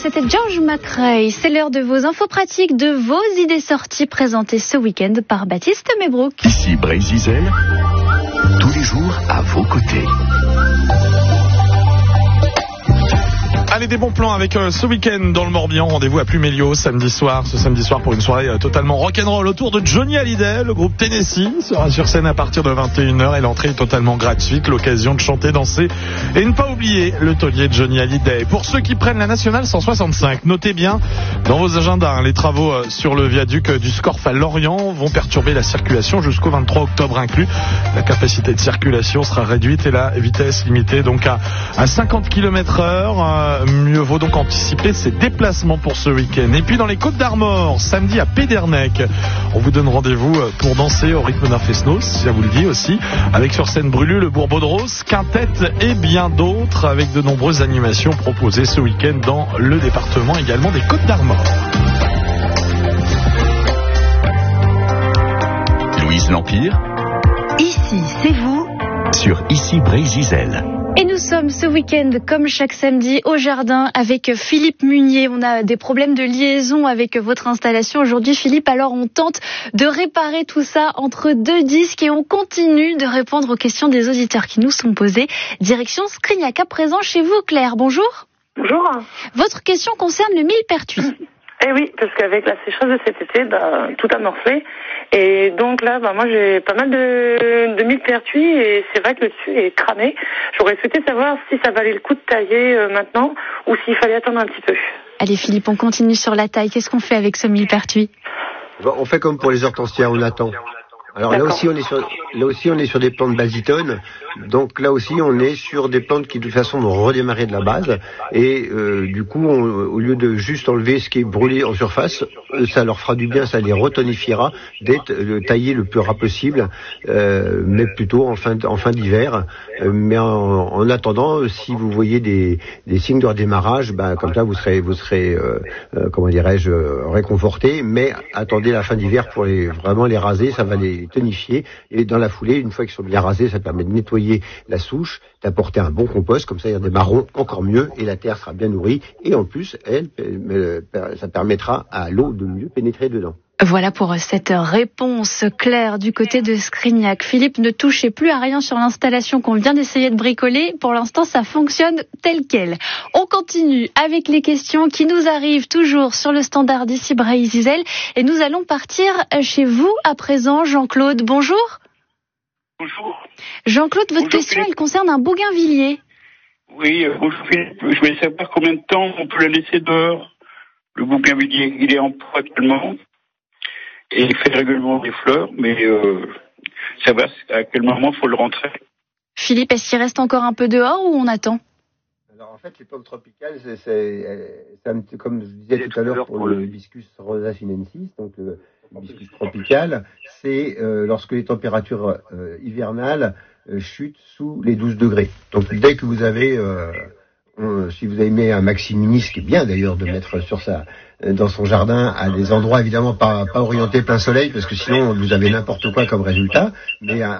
c'était George McRae. C'est l'heure de vos infos pratiques, de vos idées sorties présentées ce week-end par Baptiste Mebrook. Ici Brézizel, tous les jours à vos côtés. Allez, des bons plans avec ce week-end dans le Morbihan. Rendez-vous à Pluméliau ce samedi soir pour une soirée totalement rock'n'roll autour de Johnny Hallyday. Le groupe Tennessee sera sur scène à partir de 21h et l'entrée est totalement gratuite. L'occasion de chanter, danser et ne pas oublier le taulier de Johnny Hallyday. Pour ceux qui prennent la nationale 165, notez bien dans vos agendas, les travaux sur le viaduc du Scorff à Lorient vont perturber la circulation jusqu'au 23 octobre inclus. La capacité de circulation sera réduite et la vitesse limitée donc à 50 km/h. Mieux vaut donc anticiper ses déplacements pour ce week-end. Et puis dans les Côtes-d'Armor, samedi à Pédernec, on vous donne rendez-vous pour danser au rythme d'un fest-noz, si ça vous le dit aussi, avec sur scène Brulu, le Bourbeau de Rose, Quintette et bien d'autres, avec de nombreuses animations proposées ce week-end dans le département également des Côtes-d'Armor. Louise L'Empire. Ici, c'est vous. Sur Ici Brézizel. Et nous sommes ce week-end, comme chaque samedi, au jardin avec Philippe Munier. On a des problèmes de liaison avec votre installation aujourd'hui, Philippe. Alors on tente de réparer tout ça entre deux disques et on continue de répondre aux questions des auditeurs qui nous sont posées. Direction Scrignac à présent chez vous, Claire. Bonjour. Bonjour. Votre question concerne le millepertuis. Eh oui, parce qu'avec la sécheresse de cet été, tout a morflé. Et donc là, moi j'ai pas mal de millepertuis et c'est vrai que le dessus est cramé. J'aurais souhaité savoir si ça valait le coup de tailler maintenant ou s'il fallait attendre un petit peu. Allez Philippe, on continue sur la taille. Qu'est-ce qu'on fait avec ce millepertuis ? On fait comme pour les hortensias, on attend. Alors là aussi on est sur des plantes basitones, donc là aussi on est sur des plantes qui de toute façon vont redémarrer de la base et du coup au lieu de juste enlever ce qui est brûlé en surface, ça leur fera du bien, ça les retonifiera d'être taillé le plus ras possible, mais plutôt en fin d'hiver. Mais en attendant, si vous voyez des signes de redémarrage, comme ça vous serez comment dirais-je, réconforté. Mais attendez la fin d'hiver pour vraiment les raser, ça va les tonifier et dans la foulée, une fois qu'ils sont bien rasés, ça permet de nettoyer la souche, d'apporter un bon compost, comme ça il y a des marrons encore mieux et la terre sera bien nourrie et en plus ça permettra à l'eau de mieux pénétrer dedans. Voilà pour cette réponse claire du côté de Scrignac. Philippe, ne touchez plus à rien sur l'installation qu'on vient d'essayer de bricoler. Pour l'instant, ça fonctionne tel quel. On continue avec les questions qui nous arrivent toujours sur le standard d'Ici Brézizel. Et nous allons partir chez vous à présent. Jean-Claude, bonjour. Bonjour. Jean-Claude, votre question, elle concerne un bougainvillier. Oui, bonjour Philippe. Je voulais savoir combien de temps on peut le laisser dehors, le bougainvillier. Il est en pot actuellement. Et il fait régulièrement des fleurs, mais savoir à quel moment il faut le rentrer. Philippe, est-ce qu'il reste encore un peu dehors ou on attend ? Alors en fait, les plantes tropicales, c'est comme je disais tout à l'heure pour le Hibiscus rosa sinensis, donc le hibiscus tropical, c'est lorsque les températures hivernales chutent sous les 12 degrés. Donc dès que vous avez... si vous avez mis un maximinis, ce qui est bien d'ailleurs de mettre dans son jardin à des endroits évidemment pas orientés plein soleil, parce que sinon vous avez n'importe quoi comme résultat, mais